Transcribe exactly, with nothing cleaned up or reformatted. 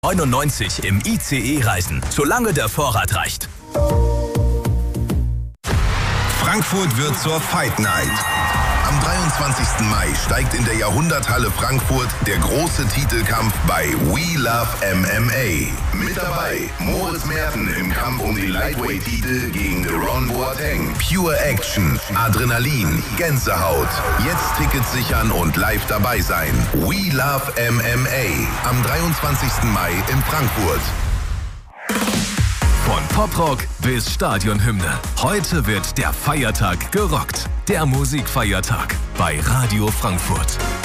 neunundneunzig im I C E reisen, solange der Vorrat reicht. Frankfurt wird zur Fight Night. Am dreiundzwanzigsten Mai steigt in der Jahrhunderthalle Frankfurt der große Titelkampf bei We Love M M A. Mit dabei Moritz Merten im Kampf um den Lightweight-Titel gegen Ron Boateng. Pure Action, Adrenalin, Gänsehaut. Jetzt Tickets sichern und live dabei sein. We Love M M A. Am dreiundzwanzigsten Mai in Frankfurt. Von Poprock bis Stadionhymne. Heute wird der Feiertag gerockt. Der Musikfeiertag bei Radio Frankfurt.